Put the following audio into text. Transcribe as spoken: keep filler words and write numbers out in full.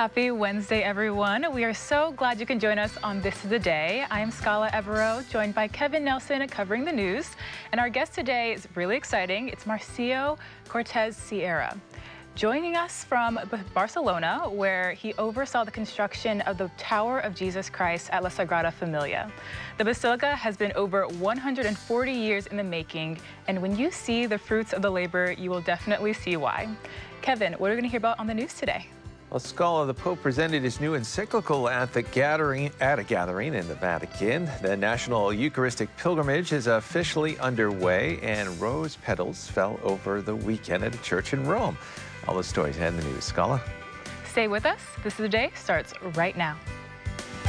Happy Wednesday, everyone. We are so glad you can join us on This is the Day. I am Scala Evero, joined by Kevin Nelson covering the news. And our guest today is really exciting. It's Marcio Cortez Sierra, joining us from Barcelona, where he oversaw the construction of the Tower of Jesus Christ at La Sagrada Familia. The Basilica has been over one hundred forty years in the making, and when you see the fruits of the labor, you will definitely see why. Kevin, what are we going to hear about on the news today? Well, Scala, the Pope presented his new encyclical at the gathering at a gathering in the Vatican. The National Eucharistic Pilgrimage is officially underway, and rose petals fell over the weekend at a church in Rome. All the stories and the news. Scala? Stay with us. This is the Day starts right now.